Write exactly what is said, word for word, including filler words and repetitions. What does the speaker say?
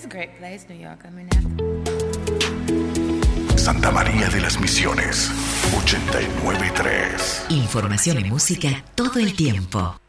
It's a great place, New York. I mean, Santa María de las Misiones, ochenta y nueve punto tres. Información y música todo el tiempo.